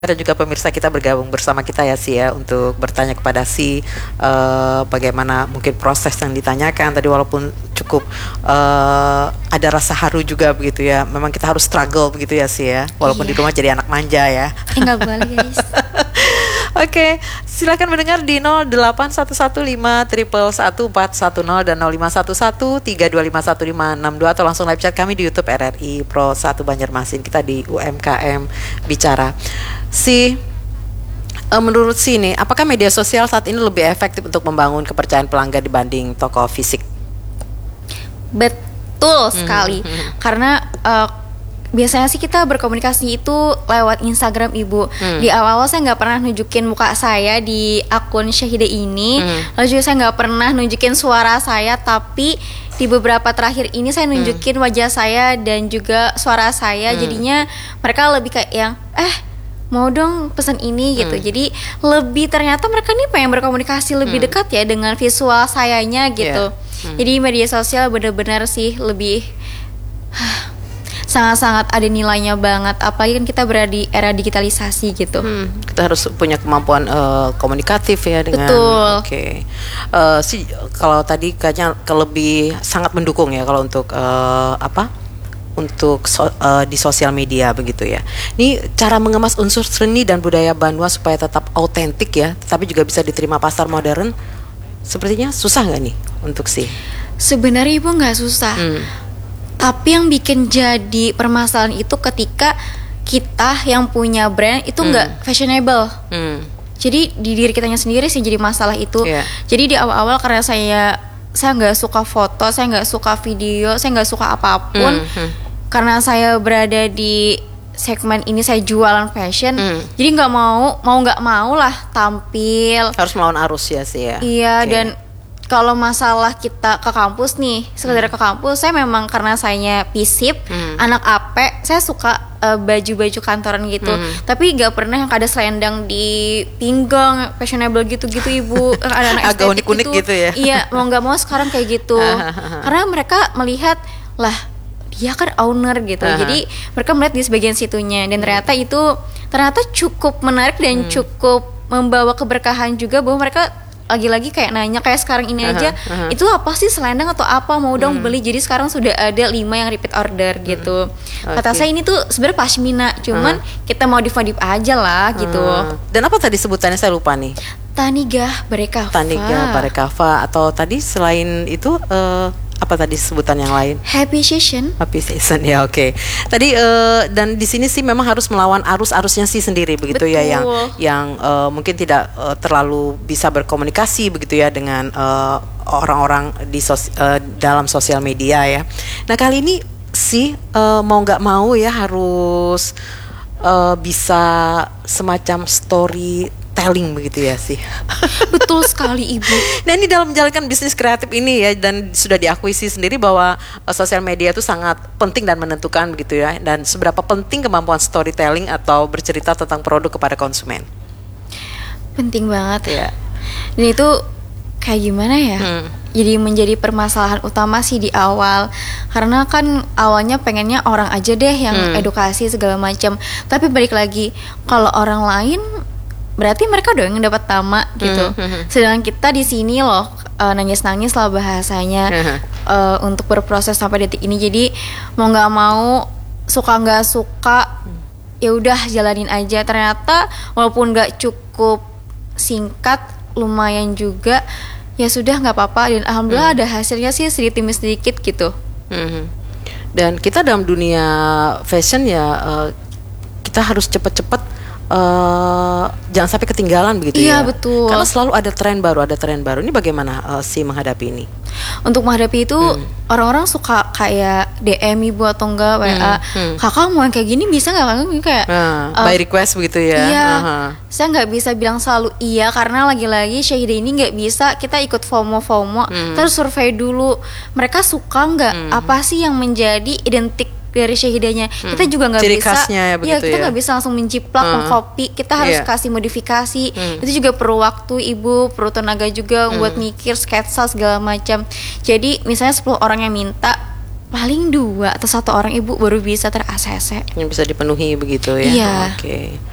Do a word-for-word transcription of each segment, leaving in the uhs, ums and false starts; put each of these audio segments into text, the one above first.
Dan juga pemirsa kita bergabung bersama kita ya Si ya untuk bertanya kepada Si uh, bagaimana mungkin proses yang ditanyakan tadi, walaupun cukup uh, ada rasa haru juga begitu ya. Memang kita harus struggle begitu ya Si ya, walaupun Iya. di rumah jadi anak manja ya. Enggak boleh guys. Oke, silakan mendengar di nol delapan satu satu lima satu satu empat satu nol dan nol lima satu satu tiga dua lima satu lima enam dua atau langsung live chat kami di YouTube R R I Pro satu Banjarmasin. Kita di U M K M Bicara. Si uh, menurut Si nih, apakah media sosial saat ini lebih efektif untuk membangun kepercayaan pelanggan dibanding toko fisik? Betul sekali. hmm. Karena uh, biasanya sih kita berkomunikasi itu lewat Instagram Ibu. Hmm. Di awal-awal saya nggak pernah nunjukin muka saya di akun Syahida ini. Hmm. Lalu juga saya nggak pernah nunjukin suara saya. Tapi di beberapa terakhir ini saya nunjukin hmm. wajah saya dan juga suara saya. Hmm. Jadinya mereka lebih kayak yang eh mau dong pesan ini gitu. Hmm. Jadi lebih ternyata mereka nih pengen berkomunikasi lebih Hmm. dekat ya dengan visual sayanya gitu. Yeah. Hmm. Jadi media sosial benar-benar sih lebih sangat-sangat ada nilainya banget, apalagi kan kita berada di era digitalisasi gitu. Hmm, kita harus punya kemampuan uh, komunikatif ya dengan. Betul. Oke, okay. uh, si kalau tadi kayaknya ke lebih sangat mendukung ya kalau untuk uh, apa? Untuk so, uh, di sosial media begitu ya. Ini cara mengemas unsur seni dan budaya Banua supaya tetap autentik ya, tapi juga bisa diterima pasar modern. Sepertinya susah nggak nih untuk Si? Sebenarnya Ibu nggak susah. Hmm. Tapi yang bikin jadi permasalahan itu ketika kita yang punya brand itu nggak Hmm. fashionable. Hmm. Jadi di diri kitanya sendiri sih jadi masalah itu. Yeah. Jadi di awal-awal karena saya saya nggak suka foto, saya nggak suka video, saya nggak suka apapun. Hmm. Hmm. Karena saya berada di segmen ini, saya jualan fashion. Hmm. Jadi nggak mau mau nggak mau lah tampil. Harus melawan arus ya Si ya. Iya. Okay. Dan kalau masalah kita ke kampus nih, sekedar ke kampus, saya memang karena saya pisip, Hmm. anak A P, saya suka uh, baju-baju kantoran gitu. Hmm. Tapi gak pernah yang ada selendang di pinggang, fashionable gitu-gitu Ibu. Ada anak Agak estetik unik-unik gitu ya. Iya, mau gak mau sekarang kayak gitu. Karena mereka melihat, lah dia kan owner gitu. Aha. Jadi mereka melihat di sebagian situnya. Dan ternyata itu ternyata cukup menarik dan Hmm. cukup membawa keberkahan juga, bahwa mereka lagi-lagi kayak nanya kayak sekarang ini aja, uh-huh, uh-huh. itu apa sih selendang atau apa, mau dong hmm. beli. Jadi sekarang sudah ada lima yang repeat order gitu. Hmm. Kata Okay. saya ini tuh sebenarnya pashmina, cuman uh-huh. kita modif-modif aja lah gitu. Uh, dan apa tadi sebutannya saya lupa nih? Tanigah Barekava. Tanigah Barekava atau tadi selain itu uh, apa tadi sebutan yang lain? Happy Season. Happy Season ya, oke. Okay. Tadi uh, dan di sini sih memang harus melawan arus-arusnya sih sendiri begitu. Betul. Ya, yang yang uh, mungkin tidak uh, terlalu bisa berkomunikasi begitu ya dengan uh, orang-orang di sos uh, dalam sosial media ya. Nah kali ini sih uh, mau nggak mau ya harus uh, bisa semacam story telling begitu ya sih. Betul sekali Ibu. Nah ini dalam menjalankan bisnis kreatif ini ya, dan sudah diakui sih sendiri bahwa uh, sosial media itu sangat penting dan menentukan begitu ya. Dan seberapa penting kemampuan storytelling atau bercerita tentang produk kepada konsumen? Penting banget Ya. Dan itu kayak gimana ya? Hmm. Jadi menjadi permasalahan utama sih di awal. Karena kan awalnya pengennya orang aja deh yang Hmm. edukasi segala macam. Tapi balik lagi, kalau orang lain berarti mereka doang yang dapat tamak gitu. Hmm. Sedangkan kita di sini loh uh, nangis-nangis lah bahasanya Hmm. uh, untuk berproses sampai detik ini. Jadi mau nggak mau, suka nggak suka, ya udah jalanin aja. Ternyata walaupun nggak cukup singkat, lumayan juga. Ya sudah nggak apa-apa, dan alhamdulillah Hmm. ada hasilnya sih sedikit demi sedikit gitu. Hmm. Dan kita dalam dunia fashion ya uh, kita harus cepat-cepat uh, jangan sampai ketinggalan begitu Iya, ya. betul. Karena selalu ada tren baru, ada tren baru. Ini bagaimana uh, sih menghadapi ini? Untuk menghadapi itu Hmm. orang-orang suka kayak D M Ibu atau enggak W A, Hmm, hmm. kakak mau yang kayak gini bisa nggak, kakak kayak Nah, uh, by request begitu ya. Iya, Aha. saya nggak bisa bilang selalu iya karena lagi-lagi Syahida ini nggak bisa kita ikut FOMO-FOMO, Hmm. terus survei dulu mereka suka nggak, Hmm. apa sih yang menjadi identik dari Syahidanya. Hmm. Kita juga nggak Ciri bisa, khasnya ya begitu kita ya. nggak bisa langsung menjiplak, Hmm. mengcopy. Kita harus Iya. kasih modifikasi. Hmm. Itu juga perlu waktu Ibu, perlu tenaga juga Hmm. buat mikir sketsa segala macam. Jadi misalnya sepuluh orang yang minta, paling dua atau satu orang Ibu baru bisa ter-A C C. Yang bisa dipenuhi begitu ya. Iya. Oke.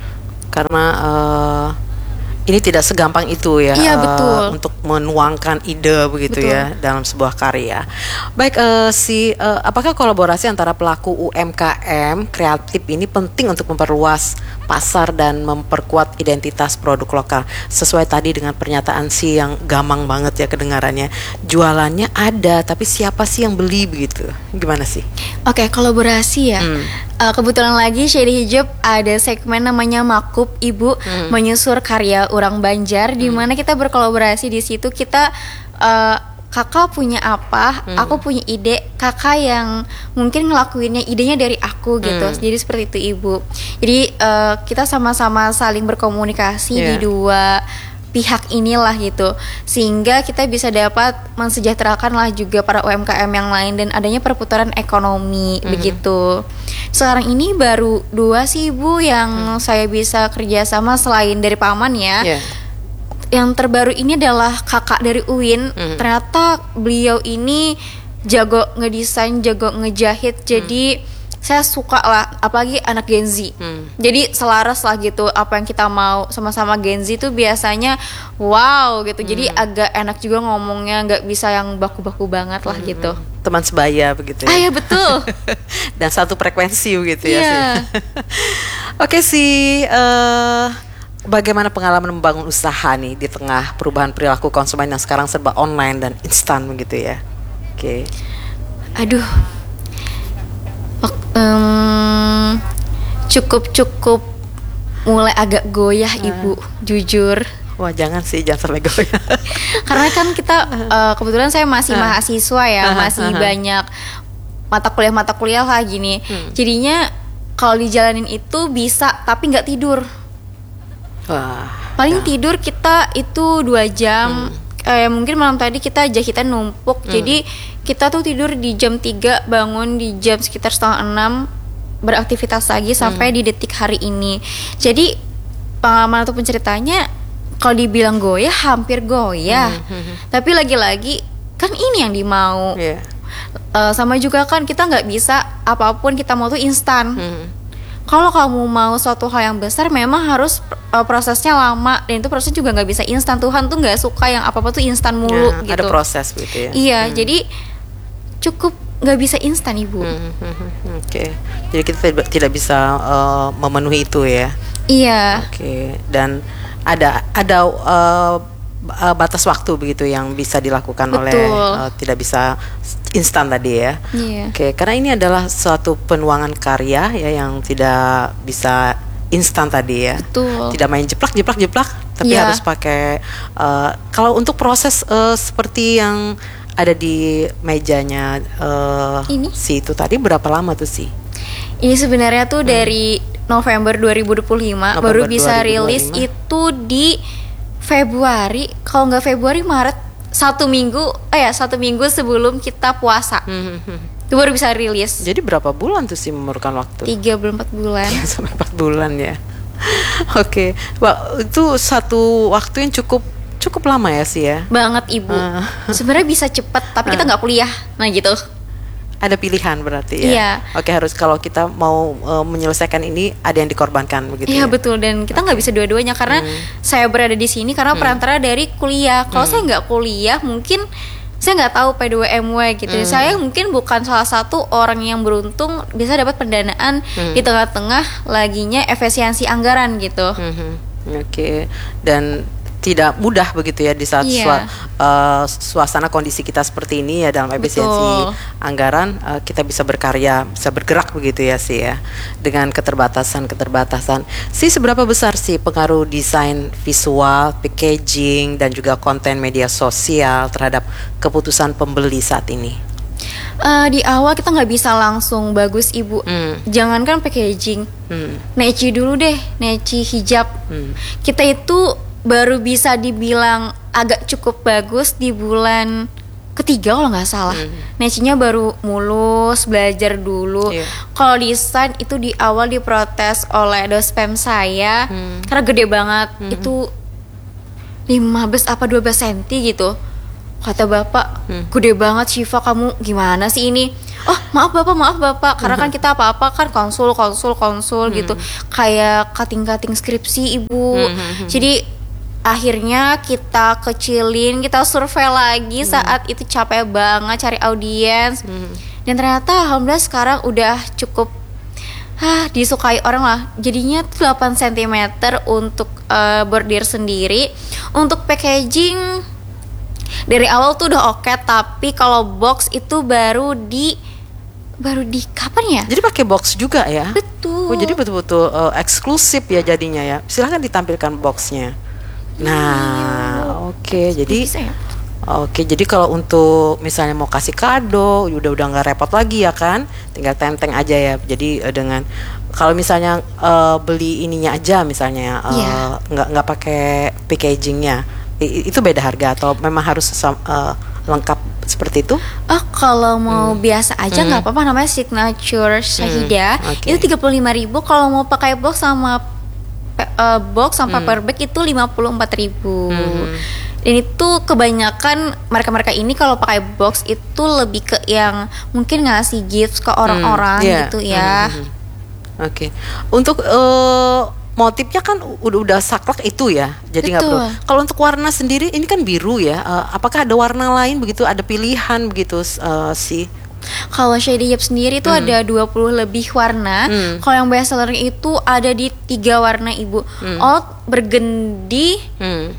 karena uh, ini tidak segampang itu ya, iya, betul. Uh, untuk menuangkan ide begitu betul. Ya dalam sebuah karya. Baik, uh, si uh, apakah kolaborasi antara pelaku U M K M kreatif ini penting untuk memperluas pasar dan memperkuat identitas produk lokal? Sesuai tadi dengan pernyataan si yang gamang banget ya kedengarannya, jualannya ada tapi siapa sih yang beli begitu? Gimana sih? Oke, okay, kolaborasi ya. Hmm. Uh, kebetulan lagi Shady Hijab ada segmen namanya Makup Ibu hmm. menyusur karya orang Banjar, hmm. di mana kita berkolaborasi di situ. Kita uh, kakak punya apa, hmm. aku punya ide, kakak yang mungkin ngelakuinnya idenya dari aku gitu. Hmm. Jadi seperti itu Ibu. Jadi uh, kita sama-sama saling berkomunikasi yeah. di dua pihak inilah gitu, sehingga kita bisa dapat mensejahterakan lah juga para U M K M yang lain dan adanya perputaran ekonomi mm-hmm. begitu. Sekarang ini baru dua sih Ibu yang mm. saya bisa kerjasama selain dari Paman ya. Yeah. Yang terbaru ini adalah kakak dari U I N. Mm-hmm. Ternyata beliau ini jago ngedesain, jago ngejahit, mm. jadi saya suka lah, apalagi anak Gen Z. Hmm. Jadi selaras lah gitu, apa yang kita mau sama-sama Gen Z tuh biasanya wow gitu. Hmm. Jadi agak enak juga ngomongnya, nggak bisa yang baku-baku banget lah hmm. gitu. Teman sebaya begitu ya. Ah ya betul. Dan satu frekuensi gitu ya yeah. sih. Oke sih, uh, bagaimana pengalaman membangun usaha nih di tengah perubahan perilaku konsumen yang sekarang serba online dan instan begitu ya? Oke. Okay. Aduh. Um, cukup-cukup mulai agak goyah uh. Ibu, jujur. Wah jangan sih, jangan sampai goyah. Karena kan kita uh, kebetulan saya masih uh. mahasiswa ya, uh-huh, masih uh-huh. banyak mata kuliah-mata kuliah lah gini. Hmm. Jadinya kalau dijalanin itu bisa, tapi nggak tidur. Wah. Paling ya. tidur kita itu dua jam. Hmm. Eh, mungkin malam tadi kita jahitan numpuk, hmm. jadi kita tuh tidur di jam tiga, bangun di jam sekitar setengah enam, beraktivitas lagi sampai hmm. di detik hari ini. Jadi pengalaman atau penceritanya kalau dibilang goyah, hampir goyah. Hmm. Hmm. Tapi lagi-lagi kan ini yang dimau. Yeah. Uh, sama juga kan kita nggak bisa apapun kita mau tuh instan. Hmm. Kalau kamu mau suatu hal yang besar, memang harus uh, prosesnya lama, dan itu prosesnya juga nggak bisa instan. Tuhan tuh nggak suka yang apa-apa tuh instan mulu ya, gitu. Ada proses gitu ya. Iya, hmm. jadi cukup nggak bisa instan Ibu. Hmm, hmm, hmm, Oke, okay. Jadi kita tidak, tidak bisa uh, memenuhi itu ya. Iya. Oke, okay. Dan ada ada uh, uh, batas waktu begitu yang bisa dilakukan Betul. oleh uh, tidak bisa instan tadi ya. Iya. Oke, karena ini adalah suatu penuangan karya ya yang tidak bisa instan tadi ya. Betul. Tidak main jeplak jeplak jeplak, tapi yeah. harus pakai uh, kalau untuk proses uh, seperti yang ada di mejanya uh, ini si itu tadi berapa lama tuh sih? Ini sebenarnya tuh hmm. dari November dua ribu dua puluh lima November baru bisa rilis itu di Februari, kalau nggak Februari Maret, satu minggu, eh ya satu minggu sebelum kita puasa, hmm. itu baru bisa rilis. Jadi berapa bulan tuh sih memerlukan waktu? Tiga sampai empat bulan. Sampai empat bulan ya. Oke, okay. Wah, itu satu waktu yang cukup cukup lama ya sih ya. Banget Ibu. Uh. Sebenarnya bisa cepet, tapi uh. kita nggak kuliah, nah gitu. Ada pilihan berarti ya. Iya. Oke, harus kalau kita mau uh, menyelesaikan ini ada yang dikorbankan begitu. Iya ya? Betul, dan kita nggak okay. bisa dua-duanya karena hmm. saya berada di sini karena hmm. perantara dari kuliah. Kalau hmm. saya nggak kuliah, mungkin saya nggak tahu P dua M W gitu. Hmm. Saya mungkin bukan salah satu orang yang beruntung bisa dapat pendanaan hmm. di tengah-tengah laginya efisiensi anggaran gitu. Hmm. Oke, okay. Dan tidak mudah begitu ya di saat yeah. sua, uh, suasana kondisi kita seperti ini ya, dalam efisiensi Betul. anggaran uh, kita bisa berkarya, bisa bergerak begitu ya sih ya, dengan keterbatasan-keterbatasan. Sih seberapa besar sih pengaruh desain visual, packaging dan juga konten media sosial terhadap keputusan pembeli saat ini? Uh, di awal kita nggak bisa langsung bagus Ibu. Hmm. Jangankan packaging, hmm. Neci dulu deh, Neci hijab. Hmm. Kita itu baru bisa dibilang agak cukup bagus di bulan ketiga kalau nggak salah. Mm. Necinya baru mulus, belajar dulu. Yeah. Kalau desain itu di awal diprotes oleh dospem saya mm. karena gede banget. Mm-hmm. Itu lima belas apa dua belas senti gitu. Kata bapak, mm. gede banget Syifa, kamu gimana sih ini? oh maaf bapak maaf bapak karena kan kita apa-apa kan konsul konsul konsul gitu kayak cutting-cutting skripsi ibu. Jadi akhirnya kita kecilin, kita survei lagi saat itu capek banget cari audiens. Dan ternyata alhamdulillah sekarang udah cukup Hah, disukai orang lah. Jadinya delapan sentimeter untuk uh, bordir sendiri. Untuk packaging dari awal tuh udah oke, tapi kalau box itu baru di baru di kapan ya? Jadi pakai box juga ya? Betul. Oh, jadi betul-betul uh, eksklusif ya jadinya ya. Silahkan ditampilkan boxnya. Nah, oke. Okay. Jadi bisa ya? Oke, jadi kalau untuk misalnya mau kasih kado, udah udah nggak repot lagi ya kan, tinggal tenteng aja ya. Jadi uh, dengan kalau misalnya uh, beli ininya aja misalnya uh, yeah. nggak nggak pakai packagingnya, I, itu beda harga atau memang harus uh, lengkap seperti itu? Oh, kalau mau hmm. biasa aja nggak hmm. apa-apa, namanya signature Syahidah. Hmm. Okay. Itu tiga puluh lima ribu. Kalau mau pakai box sama uh, box sama hmm. paper bag itu lima puluh empat ribu. Hmm. Dan itu kebanyakan mereka-mereka ini kalau pakai box itu lebih ke yang mungkin ngasih gifts ke orang-orang hmm, yeah. gitu ya. Hmm, hmm, hmm. Oke. Okay. Untuk uh, motifnya kan udah udah saklek itu ya. Jadi nggak perlu. Kalau untuk warna sendiri ini kan biru ya. Uh, apakah ada warna lain begitu? Ada pilihan begitu uh, sih? Kalau Syahidah Hijab sendiri itu hmm. ada dua puluh lebih warna. Hmm. Kalau yang best seller itu ada di tiga warna ibu. Hmm. Oat, burgundy, hmm.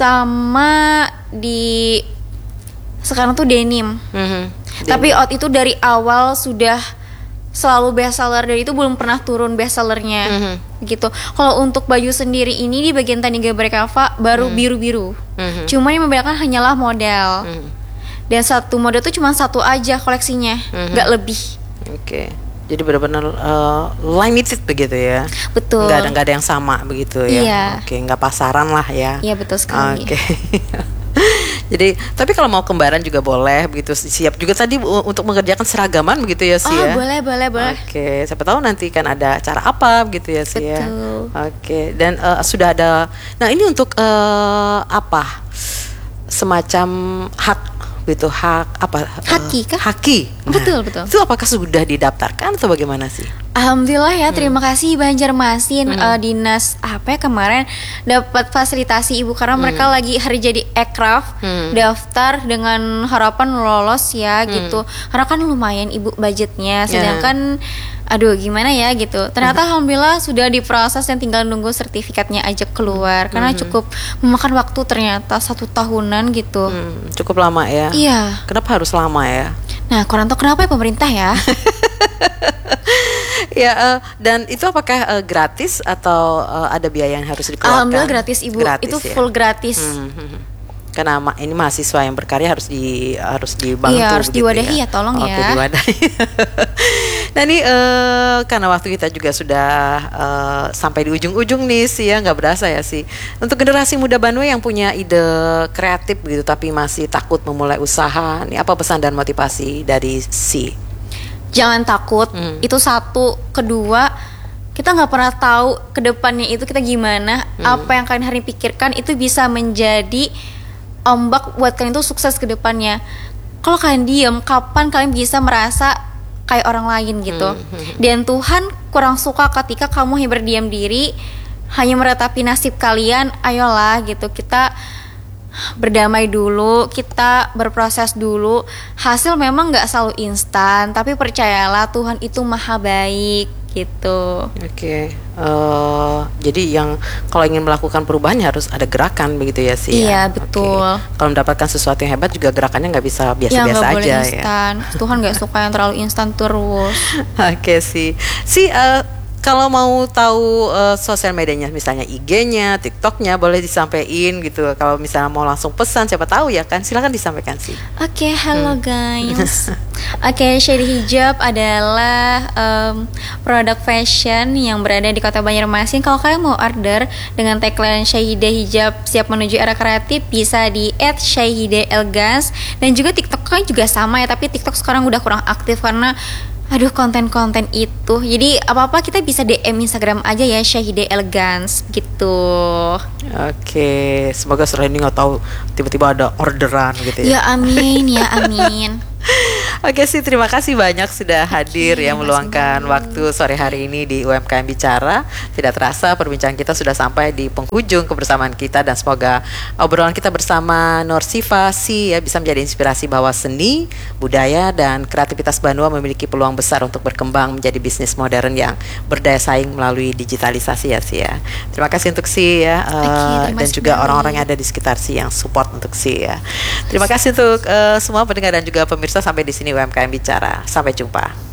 sama di sekarang tuh denim. Hmm. Tapi oat itu dari awal sudah selalu best seller, dari itu belum pernah turun best sellernya. Hmm. Gitu. Kalau untuk baju sendiri ini di bagian Taniga Berkava baru hmm. biru-biru. Hmm. Cuma yang membedakan hanyalah model. Hmm. Dan satu model tuh cuma satu aja koleksinya, mm-hmm. nggak lebih. Oke, okay. Jadi benar-benar uh, limited begitu ya? Betul. Nggak ada nggak ada yang sama begitu ya? Iya. Oke, okay. Nggak pasaran lah ya? Iya betul sekali. Oke. Okay. Jadi, tapi kalau mau kembaran juga boleh begitu, siap juga tadi untuk mengerjakan seragaman begitu ya sih oh, ya? Oh boleh boleh boleh. Oke, okay. Siapa tahu nanti kan ada acara apa begitu ya sih ya? Betul. Oke, okay. Dan uh, sudah ada. Nah ini untuk uh, apa? Semacam hak. Itu hak apa haki kah? Uh, haki. Nah, betul betul. Itu apakah sudah didaftarkan atau bagaimana sih? Alhamdulillah ya, terima hmm. kasih Banjarmasin hmm. uh, dinas apa ya kemarin dapat fasilitasi ibu karena hmm. mereka lagi hari jadi ekraf hmm. daftar dengan harapan lolos ya hmm. gitu. Karena kan lumayan ibu budgetnya, sedangkan yeah. aduh gimana ya gitu. Ternyata mm-hmm. alhamdulillah sudah diproses dan tinggal nunggu sertifikatnya aja keluar. Karena mm-hmm. cukup memakan waktu ternyata satu tahunan gitu. Mm, cukup lama ya. Iya. Kenapa harus lama ya? Nah kurang tahu kenapa ya pemerintah ya. Ya uh, dan itu apakah uh, gratis atau uh, ada biaya yang harus dikeluarkan? Alhamdulillah gratis ibu. Gratis, itu ya? Full gratis. Mm-hmm. Karena ma- ini mahasiswa yang berkarya harus di harus dibantu. Iya harus gitu diwadahi ya, ya tolong Oke, ya. Diwadahi. Nah ini uh, karena waktu kita juga sudah uh, sampai di ujung-ujung nih sih ya, nggak berasa ya sih. Untuk generasi muda Banwe yang punya ide kreatif gitu tapi masih takut memulai usaha, ini apa pesan dan motivasi dari si? Jangan takut, hmm. itu satu. Kedua, kita nggak pernah tahu kedepannya itu kita gimana. Hmm. Apa yang kalian hari pikirkan itu bisa menjadi ombak buat kalian tuh sukses ke depannya. Kalau kalian diem, kapan kalian bisa merasa kayak orang lain gitu. Hmm. Dan Tuhan kurang suka ketika kamu hanya berdiam diri, hanya meratapi nasib kalian. Ayolah gitu, kita berdamai dulu, kita berproses dulu. Hasil memang gak selalu instan, tapi percayalah Tuhan itu maha baik gitu. Oke, okay. uh, jadi yang kalau ingin melakukan perubahan harus ada gerakan begitu ya sih. Iya ya? betul. Okay. Kalau mendapatkan sesuatu yang hebat juga gerakannya nggak bisa biasa-biasa ya, aja instan. Ya. Tuhan nggak suka yang terlalu instan terus. Oke okay, sih, si uh, kalau mau tahu uh, sosial medianya, misalnya I G-nya, TikTok-nya, boleh disampaikan gitu. Kalau misalnya mau langsung pesan, siapa tahu ya kan, silakan disampaikan sih. Oke, okay, halo hmm. guys. Oke, okay, Syahidah Hijab adalah um, produk fashion yang berada di Kota Banjarmasin. Kalau kalian mau order dengan tagline Syahidah Hijab siap menuju era kreatif, bisa di et syahidah elegans. Dan juga TikTok-nya juga sama ya, tapi TikTok sekarang udah kurang aktif karena aduh konten-konten itu. Jadi apa-apa kita bisa D M Instagram aja ya, Syahidah Elegance gitu. Oke, semoga setelah ini nggak tahu tiba-tiba ada orderan gitu ya. Ya amin, ya amin. Oke sih, terima kasih banyak sudah hadir Oke, ya, meluangkan waktu sore hari ini di U M K M Bicara. Tidak terasa perbincangan kita sudah sampai di penghujung kebersamaan kita, dan semoga obrolan kita bersama Norsifa Si ya bisa menjadi inspirasi bahwa seni, budaya dan kreativitas Banua memiliki peluang besar untuk berkembang menjadi bisnis modern yang berdaya saing melalui digitalisasi ya Si ya. Terima kasih untuk Si ya, uh, Oke, dan juga kembali. orang-orang yang ada di sekitar Si yang support untuk Si ya. Terima kasih untuk uh, semua pendengar dan juga pemirsa. Sampai di sini U M K M Bicara. Sampai jumpa.